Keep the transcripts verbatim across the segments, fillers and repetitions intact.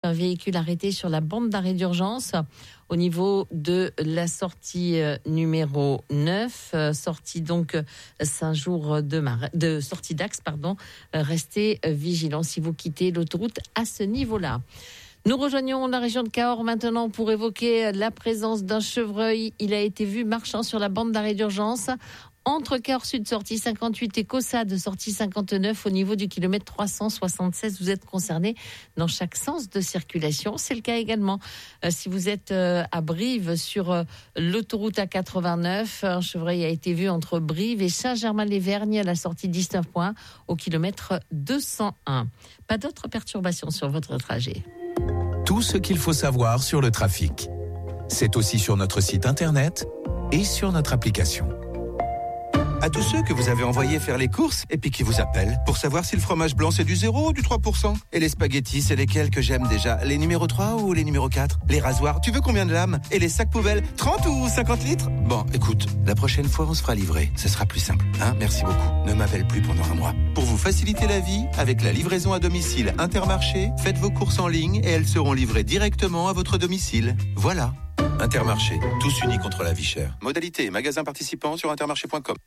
Un véhicule arrêté sur la bande d'arrêt d'urgence au niveau de la sortie numéro neuf, sortie donc Saint-Jour de, Mar- de sortie d'Axe, pardon. Restez vigilants si vous quittez l'autoroute à ce niveau-là. Nous rejoignons la région de Cahors maintenant pour évoquer la présence d'un chevreuil. Il a été vu marchant sur la bande d'arrêt d'urgence entre Cahors Sud, sortie cinquante-huit, et Caussade, sortie cinquante-neuf, au niveau du kilomètre trois cent soixante-seize. Vous êtes concernés dans chaque sens de circulation. C'est le cas également euh, si vous êtes euh, à Brive sur euh, l'autoroute A quatre-vingt-neuf. Un chevreuil a été vu entre Brive et Saint-Germain-les-Vergnes à la sortie dix-neuf points au kilomètre deux cent un. Pas d'autres perturbations sur votre trajet. Tout ce qu'il faut savoir sur le trafic. C'est aussi sur notre site internet et sur notre application. À tous ceux que vous avez envoyés faire les courses et puis qui vous appellent pour savoir si le fromage blanc c'est du zéro ou du trois pour cent. Et les spaghettis, c'est lesquels que j'aime déjà? Les numéros trois ou les numéros quatre? Les rasoirs, tu veux combien de lames? Et les sacs poubelles, trente ou cinquante litres? Bon, écoute, la prochaine fois on se fera livrer. Ce sera plus simple, hein? Merci beaucoup. Ne m'appelle plus pendant un mois. Pour vous faciliter la vie, avec la livraison à domicile Intermarché, faites vos courses en ligne et elles seront livrées directement à votre domicile. Voilà. Intermarché, tous unis contre la vie chère. Modalité et magasins participants sur intermarché point com.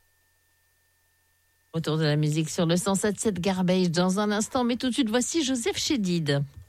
Autour de la musique sur le cent sept virgule sept Garbage dans un instant, mais tout de suite, voici Joseph Chédid.